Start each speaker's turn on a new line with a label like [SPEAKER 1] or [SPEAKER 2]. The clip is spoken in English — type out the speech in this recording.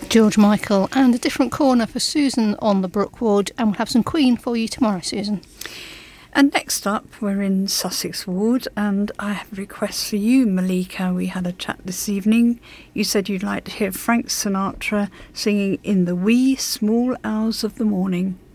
[SPEAKER 1] George Michael, and a different corner for Susan on the Brookwood, and we'll have some Queen for you tomorrow, Susan.
[SPEAKER 2] And next up, we're in Sussex Ward, and I have a request for you, Malika. We had a chat this evening. You said you'd like to hear Frank Sinatra singing In the Wee Small Hours of the Morning.